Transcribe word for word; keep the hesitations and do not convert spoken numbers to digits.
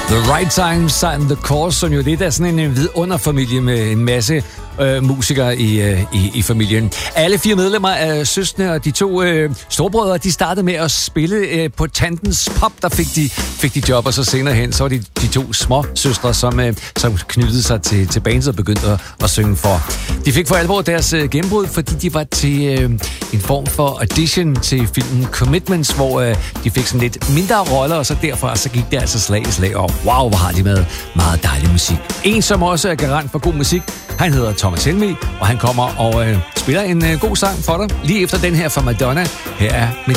The Right Times and The Course, som jo lidt er sådan en vidunderfamilie med en masse øh, musikere i, øh, i, i familien. Alle fire medlemmer af søskende og de to øh, storbrødre, de startede med at spille øh, på Tandens Pop, der fik de, fik de job, og så senere hen, så var det de to små søstre, som, øh, som knyttede sig til, til bandet og begyndte at, at synge for. De fik for alvor deres øh, gennembrud, fordi de var til øh, en form for audition til filmen Commitments, hvor øh, de fik sådan lidt mindre roller, og så derfra så gik det altså slag i slag, og wow, hvor har de med meget dejlig musik. En, som også er garant for god musik, han hedder Thomas Helmig, og han kommer og øh, spiller en øh, god sang for dig, lige efter den her fra Madonna. Her er Medina.